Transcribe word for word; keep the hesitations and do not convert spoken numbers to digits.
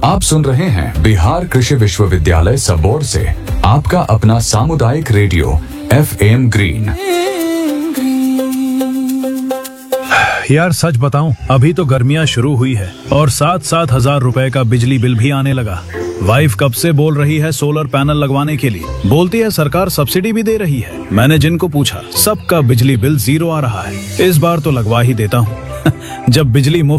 आप सुन रहे हैं बिहार कृषि विश्वविद्यालय सबोर से आपका अपना सामुदायिक रेडियो एफ एम ग्रीन। यार सच बताऊं, अभी तो गर्मियां शुरू हुई है और सात सात हजार रुपए का बिजली बिल भी आने लगा। वाइफ कब से बोल रही है सोलर पैनल लगवाने के लिए, बोलती है सरकार सब्सिडी भी दे रही है। मैंने जिनको पूछा सबका बिजली बिल जीरो आ रहा है। इस बार तो लगवा ही देता हूँ। जब बिजली मुफ्त